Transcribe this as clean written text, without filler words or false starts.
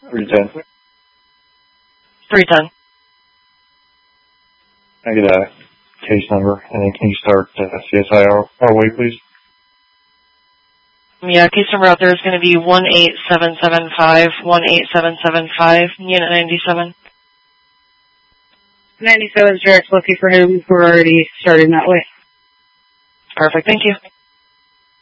310. 310. I get a case number, and then can you start CSI our way, please? Yeah, case number out there is going to be 18775, 18775, Unit 97. 97 Jarrett's looking for him. We're already starting that way. Perfect, thank you.